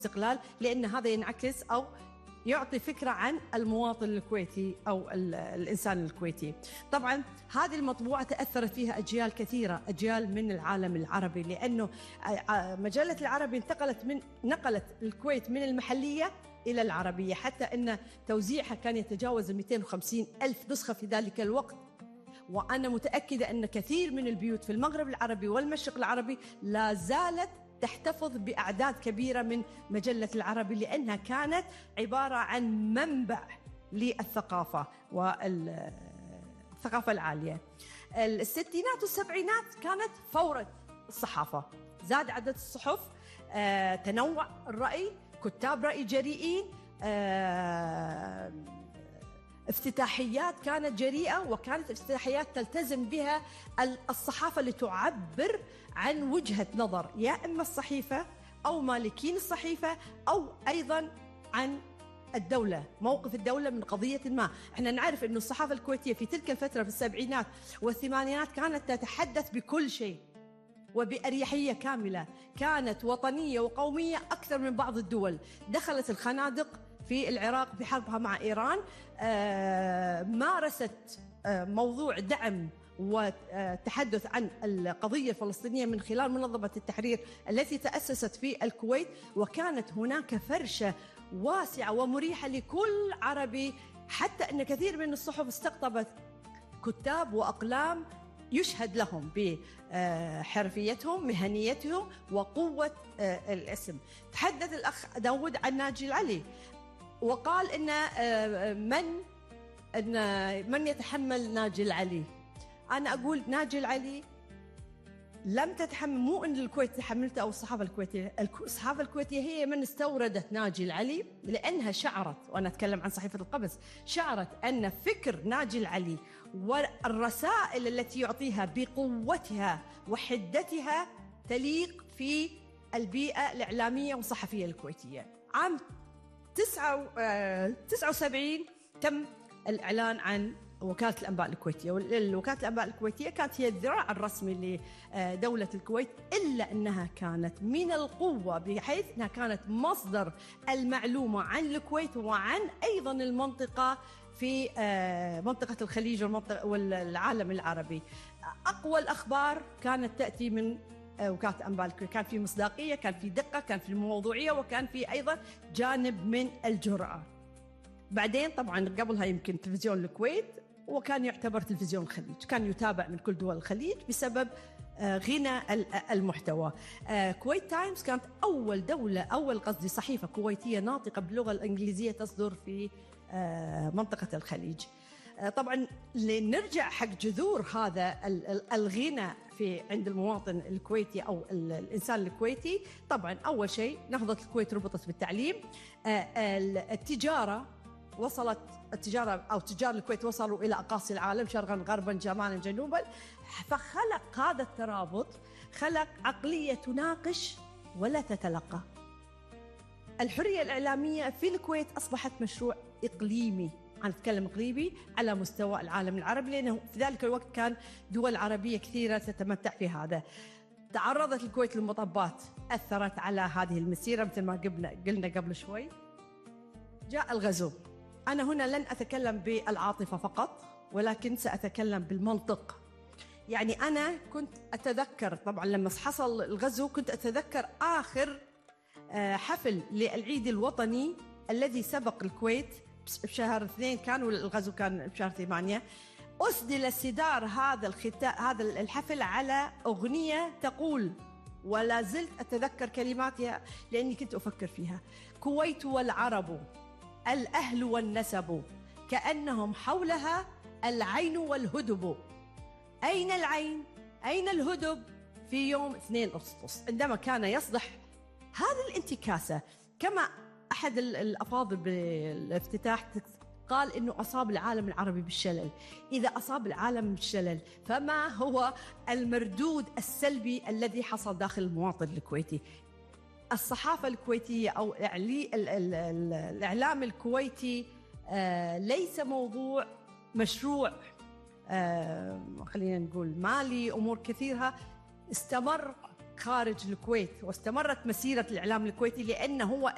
استقلال، لأن هذا ينعكس أو يعطي فكرة عن المواطن الكويتي أو الإنسان الكويتي. طبعا هذه المطبوعة تأثرت فيها أجيال كثيرة، أجيال من العالم العربي، لأنه مجلة العربي نقلت الكويت من المحلية إلى العربية، حتى أن توزيعها كان يتجاوز 250 ألف نسخة في ذلك الوقت. وأنا متأكدة أن كثير من البيوت في المغرب العربي والمشرق العربي لا زالت تحتفظ بأعداد كبيرة من مجلة العربي، لأنها كانت عبارة عن منبع للثقافة والثقافة العالية. الستينات والسبعينات كانت فورة الصحافة، زاد عدد الصحف، تنوع الرأي، كتاب رأي جريئين، افتتاحيات كانت جريئة، وكانت افتتاحيات تلتزم بها الصحافة لتعبر عن وجهة نظر يا إما الصحيفة أو مالكين الصحيفة أو أيضا عن الدولة، موقف الدولة من قضية ما. احنا نعرف أن الصحافة الكويتية في تلك الفترة في السبعينات والثمانينات كانت تتحدث بكل شيء وبأريحية كاملة، كانت وطنية وقومية أكثر من بعض الدول. دخلت الخنادق في العراق بحربها مع إيران، مارست موضوع دعم والتحدث عن القضية الفلسطينية من خلال منظمة التحرير التي تأسست في الكويت، وكانت هناك فرشة واسعة ومريحة لكل عربي، حتى أن كثير من الصحف استقطبت كتاب وأقلام يشهد لهم بحرفيتهم، مهنيتهم، وقوة الاسم. تحدث الأخ داود عن ناجي العلي وقال إن من يتحمل ناجي العلي. أنا أقول ناجي العلي لم تتحمل، مو أن الكويت تحملته أو الصحافة الكويتية. الصحافة الكويتية هي من استوردت ناجي العلي، لأنها شعرت، وأنا أتكلم عن صحيفة القبس، شعرت أن فكر ناجي العلي والرسائل التي يعطيها بقوتها وحدتها تليق في البيئة الإعلامية والصحفية الكويتية. عام 79 تم الإعلان عن وكالة الأنباء الكويتية، وكالة الأنباء الكويتية كانت هي الذراع الرسمي لدولة الكويت، إلا أنها كانت من القوة بحيث أنها كانت مصدر المعلومة عن الكويت وعن أيضا المنطقة في منطقة الخليج والعالم العربي. أقوى الأخبار كانت تأتي من وكالة الأنباء الكويت، كان في مصداقية، كان في دقة، كان في موضوعية، وكان في أيضا جانب من الجرأة. بعدين طبعا قبلها يمكن تلفزيون الكويت، وكان يعتبر تلفزيون الخليج، كان يتابع من كل دول الخليج بسبب غنى المحتوى. كويت تايمز كانت أول صحيفة كويتية ناطقة باللغة الإنجليزية تصدر في منطقة الخليج. طبعا لنرجع حق جذور هذا الغنى عند المواطن الكويتي أو الإنسان الكويتي. طبعا أول شيء نهضة الكويت ربطت بالتعليم، التجارة تجار الكويت وصلوا إلى أقاصي العالم، شرقا غربا شمالا جنوبا، فخلق هذا الترابط، خلق عقلية تناقش ولا تتلقى. الحرية الإعلامية في الكويت أصبحت مشروع إقليمي، أنا أتكلم إقليمي على مستوى العالم العربي، لأنه في ذلك الوقت كان دول عربية كثيرة تتمتع في هذا. تعرضت الكويت للمطبات أثرت على هذه المسيرة، مثل ما قلنا قبل شوي. جاء الغزو. أنا هنا لن أتكلم بالعاطفة فقط، ولكن سأتكلم بالمنطق. يعني أنا كنت أتذكر طبعا لما حصل الغزو، كنت أتذكر آخر حفل للعيد الوطني الذي سبق الكويت بشهر 2، كان الغزو كان بشهر 8. أسدل استدار هذا الحفل على أغنية تقول، ولا زلت أتذكر كلماتها لأني كنت أفكر فيها: كويت والعرب الأهل والنسب كأنهم حولها العين والهدب. أين العين؟ أين الهدب؟ في يوم 2 أغسطس عندما كان يصدح هذه الانتكاسة. كما أحد الأفاضل بالافتتاح قال إنه أصاب العالم العربي بالشلل. إذا أصاب العالم بالشلل، فما هو المردود السلبي الذي حصل داخل المواطن الكويتي؟ الصحافة الكويتية أو الإعلام الكويتي ليس موضوع مشروع، خلينا نقول مالي، أمور كثيرة استمر خارج الكويت، واستمرت مسيرة الإعلام الكويتي، لأنه هو